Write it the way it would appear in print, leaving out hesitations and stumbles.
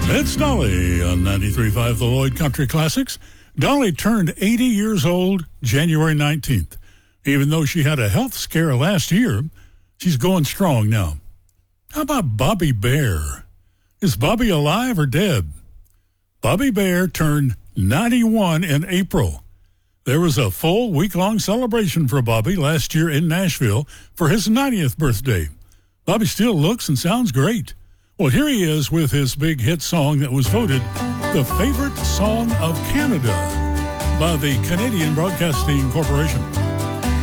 It's Dolly on 93.5 The Lloyd Country Classics. Dolly turned 80 years old January 19th. Even though she had a health scare last year, she's going strong now. How about Bobby Bare? Is Bobby alive or dead? Bobby Bare turned 91 in April. There was a full week-long celebration for Bobby last year in Nashville for his 90th birthday. Bobby still looks and sounds great. Well, here he is with his big hit song that was voted the favorite song of Canada by the Canadian Broadcasting Corporation.